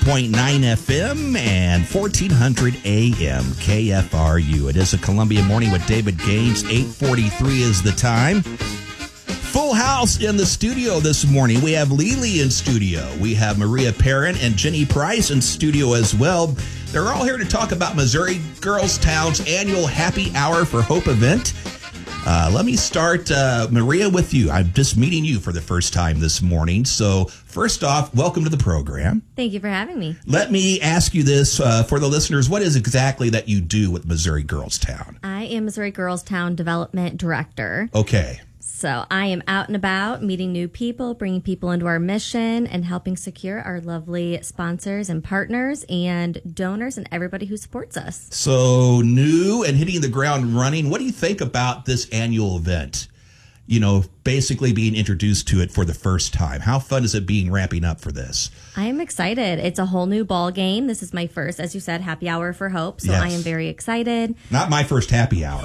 101.9 FM and 1400 AM KFRU. It is a Columbia Morning with David Gaines. 8:43 is the time. Full house in the studio this morning. We have Lily in studio. We have Maria Perrin and Jenny Price in studio as well. They're all here to talk about Missouri Girls Town's annual Happy Hour for Hope event. Let me start, Maria, with you. I'm just meeting you for the first time this morning. So first off, welcome to the program. Thank you for having me. Let me ask you this for the listeners. What is exactly that you do with Missouri Girls Town? I am Missouri Girls Town Development Director. Okay. So I am out and about, meeting new people, bringing people into our mission, and helping secure our lovely sponsors and partners and donors and everybody who supports us. So new and hitting the ground running. What do you think about this annual event? You know, basically being introduced to it for the first time. How fun is it being ramping up for this? I am excited. It's a whole new ball game. This is my first, as you said, Happy Hour for Hope. So Yes. I am very excited. Not my first happy hour.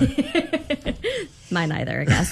Mine either, I guess.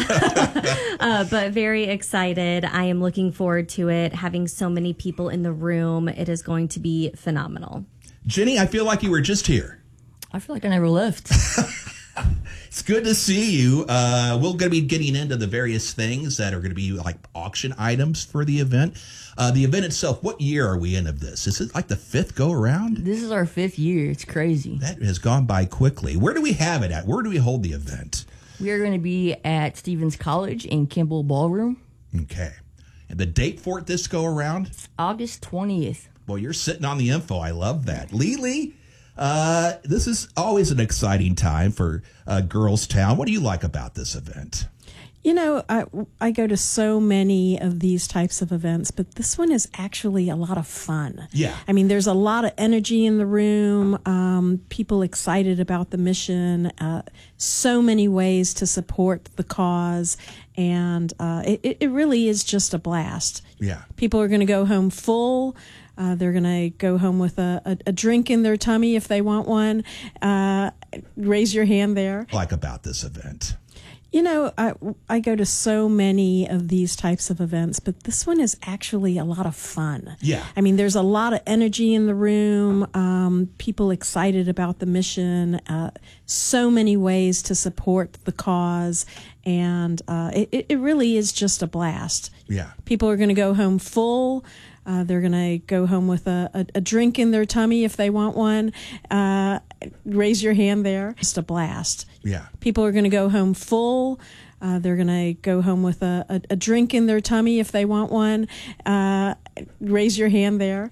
But very excited. I am looking forward to it. Having so many people in the room, it is going to be phenomenal. Jenny, I feel like you were just here. I feel like I never left. It's good to see you. We're going to be getting into the various things that are going to be like auction items for the event. The event itself, what year are we in of this? Is it like the fifth go around? This is our 5th year. It's crazy. That has gone by quickly. Where do we have it at? Where do we hold the event? We are going to be at Stevens College in Kimball Ballroom. Okay. And the date for it this go around? August 20th. Well, you're sitting on the info. I love that. Lily, this is always an exciting time for Girls Town. What do you like about this event? You know, I go to so many of these types of events, but this one is actually a lot of fun. Yeah. I mean, there's a lot of energy in the room, people excited about the mission, so many ways to support the cause, and it really is just a blast. Yeah. People are going to go home full. They're going to go home with a drink in their tummy if they want one. Raise your hand there. Like about this event? You know, I go to so many of these types of events, but this one is actually a lot of fun. Yeah. I mean, there's a lot of energy in the room, people excited about the mission, so many ways to support the cause, and it really is just a blast. Yeah. People are going to go home full. They're going to go home with a drink in their tummy if they want one. Raise your hand there. Just a blast. Yeah. People are going to go home full. They're going to go home with a drink in their tummy if they want one. Raise your hand there.